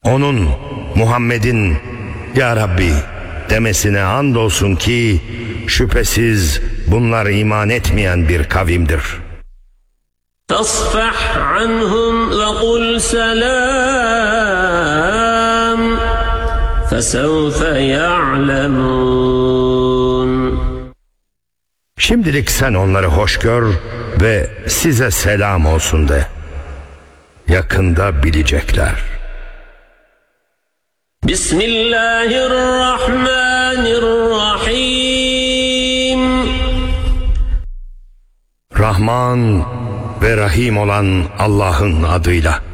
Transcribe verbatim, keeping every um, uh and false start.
Onun, Muhammed'in "Ya Rabbi" demesine andolsun ki şüphesiz bunlar iman etmeyen bir kavimdir. فاصفح عنهم وقل سلام فسوف يعلمون. Şimdilik sen onları hoş gör ve size selam olsun de. Yakında bilecekler. Bismillahirrahmanirrahim. Rahman ve Rahim olan Allah'ın adıyla.